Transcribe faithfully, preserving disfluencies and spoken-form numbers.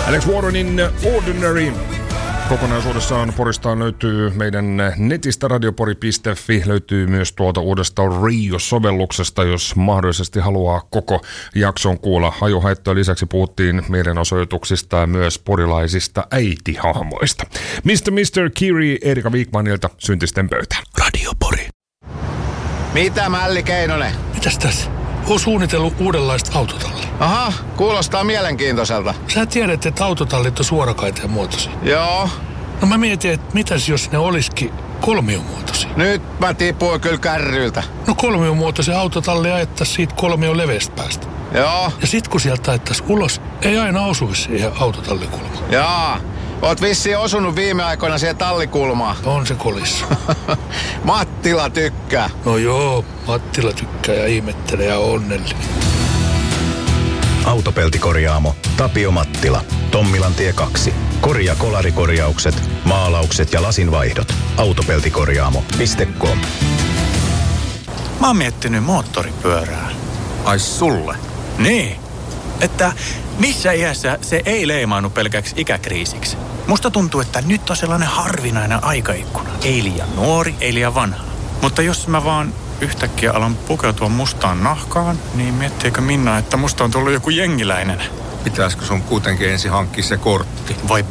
Alex Warrenin Ordinary. Kokonaisuudessaan Porista löytyy meidän netistä radiopori piste fi, löytyy myös tuolta uudesta Rio-sovelluksesta, jos mahdollisesti haluaa koko jakson kuulla. Hajuhaittojen lisäksi puhuttiin mielenosoituksista ja myös porilaisista äitihahmoista. mister mister Kiri Erika Wigmanilta Syntisten pöytä. Radiopori. Mitä Mälli Keinonen? Mitäs tässä? Oon suunnitellut uudenlaista autotallia. Aha, kuulostaa mielenkiintoiselta. Sä tiedät, että autotallit on suorakaiteen muotoisia. Joo. No mä mietin, että mitäs jos ne olisikin kolmiomuotoisia. Nyt mä tipuin kyllä kärryiltä. No kolmiomuotoisen autotalli ajettaisiin siitä kolmion leveästä päästä. Joo. Ja sit kun sieltä ajettaisiin ulos, ei aina osuisi siihen autotallikulmaan. Jaa. Oot vissiin osunut viime aikoina siihen tallikulmaan. On se kolissa. Mattila tykkää. No joo, Mattila tykkää ja ihmettelee ja onnellinen. Autopeltikorjaamo Tapio Mattila. Tommilantie kaksi. Korja kolarikorjaukset, maalaukset ja lasinvaihdot. Autopeltikorjaamo piste com. Mä oon miettinyt moottoripyörää. Ai sulle? Niin, että missä iässä se ei leimaannu pelkäksi ikäkriisiksi. Musta tuntuu, että nyt on sellainen harvinainen aikaikkuna. Ei liian nuori, ei liian vanha. Mutta jos mä vaan yhtäkkiä alan pukeutua mustaan nahkaan, niin miettiikö Minna, että musta on tullut joku jengiläinen? Pitäisikö sun kuitenkin ensin hankkia se kortti? Vai